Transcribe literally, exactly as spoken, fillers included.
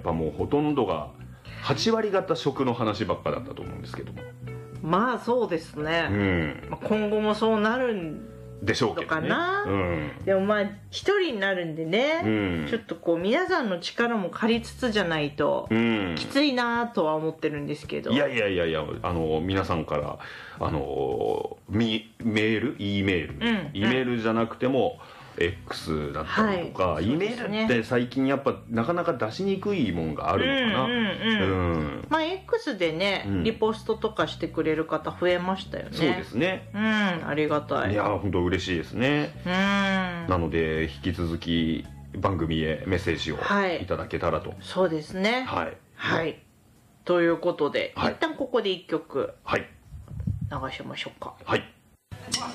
っぱもうほとんどがはち割方食の話ばっかだったと思うんですけども。 まあそうですね、うん、まあ、今後もそうなるんでしょうけどね。 かな、うん、でもまあ一人になるんでね、うん、ちょっとこう皆さんの力も借りつつじゃないときついなとは思ってるんですけど、 うん、いやいやいやいや、あの皆さんからあのミメール E メール、うん、E メールじゃなくても X だったりとか、はい、E メールって最近やっぱなかなか出しにくいもんがあるのかな。うんうんうんうん、まあ X でね、うん、リポストとかしてくれる方増えましたよね。 そうですね、 うん、ありがたい。 いや本当嬉しいですね。うん、なので引き続き番組へメッセージをいただけたらと、はい、 そうですね、 はい、 はい、ということで、はい、一旦ここでいっきょく流しましょうか。 はい。